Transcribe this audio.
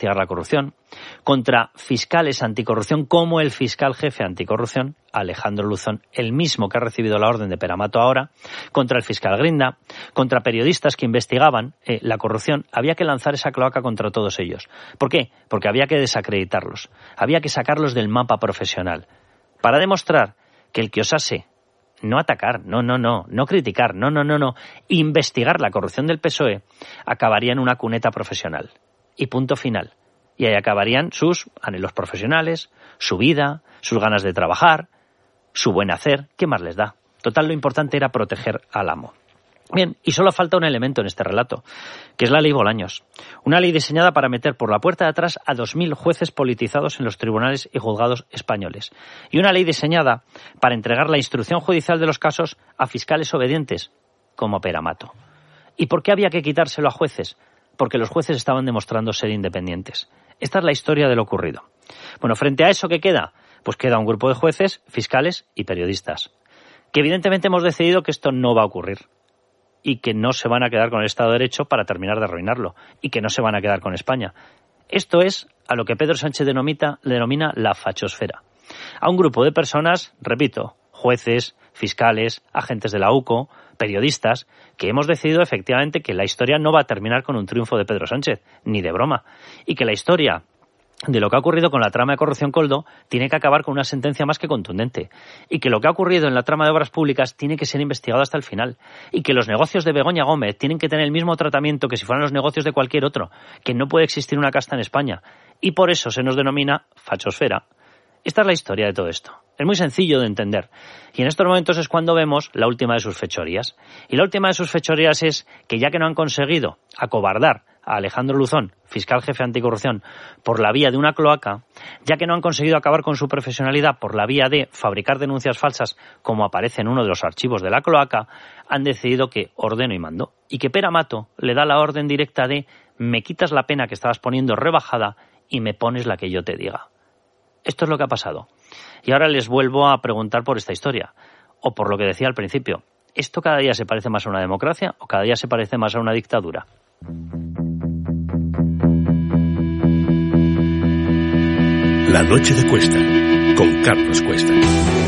investigar la corrupción, contra fiscales anticorrupción como el fiscal jefe anticorrupción, Alejandro Luzón, el mismo que ha recibido la orden de Peramato ahora, contra el fiscal Grinda, contra periodistas que investigaban la corrupción. Había que lanzar esa cloaca contra todos ellos. ¿Por qué? Porque había que desacreditarlos, había que sacarlos del mapa profesional, para demostrar que el que osase no atacar, no criticar, no, investigar la corrupción del PSOE, acabaría en una cuneta profesional. Y punto final. Y ahí acabarían sus anhelos profesionales, su vida, sus ganas de trabajar, su buen hacer. ¿Qué más les da? Total, lo importante era proteger al amo. Bien, y solo falta un elemento en este relato, que es la ley Bolaños. Una ley diseñada para meter por la puerta de atrás a 2.000 jueces politizados en los tribunales y juzgados españoles. Y una ley diseñada para entregar la instrucción judicial de los casos a fiscales obedientes, como Peramato. ¿Y por qué había que quitárselo a jueces? Porque los jueces estaban demostrando ser independientes. Esta es la historia de lo ocurrido. Bueno, frente a eso, ¿qué queda? Pues queda un grupo de jueces, fiscales y periodistas, que evidentemente hemos decidido que esto no va a ocurrir, y que no se van a quedar con el Estado de Derecho para terminar de arruinarlo, y que no se van a quedar con España. Esto es a lo que Pedro Sánchez denomina la fachosfera. A un grupo de personas, repito, jueces, fiscales, agentes de la UCO, periodistas, que hemos decidido efectivamente que la historia no va a terminar con un triunfo de Pedro Sánchez, ni de broma, y que la historia de lo que ha ocurrido con la trama de corrupción Koldo tiene que acabar con una sentencia más que contundente, y que lo que ha ocurrido en la trama de obras públicas tiene que ser investigado hasta el final, y que los negocios de Begoña Gómez tienen que tener el mismo tratamiento que si fueran los negocios de cualquier otro, que no puede existir una casta en España, y por eso se nos denomina fachosfera. Esta es la historia de todo esto. Es muy sencillo de entender. Y en estos momentos es cuando vemos la última de sus fechorías. Y la última de sus fechorías es que ya que no han conseguido acobardar a Alejandro Luzón, fiscal jefe anticorrupción, por la vía de una cloaca, ya que no han conseguido acabar con su profesionalidad por la vía de fabricar denuncias falsas, como aparece en uno de los archivos de la cloaca, han decidido que ordeno y mando. Y que Peramato le da la orden directa de me quitas la pena que estabas poniendo rebajada y me pones la que yo te diga. Esto es lo que ha pasado. Y ahora les vuelvo a preguntar por esta historia, o por lo que decía al principio. ¿Esto cada día se parece más a una democracia o cada día se parece más a una dictadura? La noche de Cuesta, con Carlos Cuesta.